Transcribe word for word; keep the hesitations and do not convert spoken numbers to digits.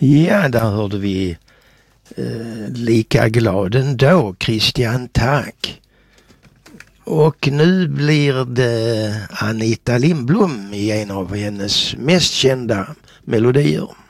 Ja, där hörde vi eh, Lika glad ändå, Christian Tack. Och nu blir det Anita Lindblom i en av hennes mest kända melodier.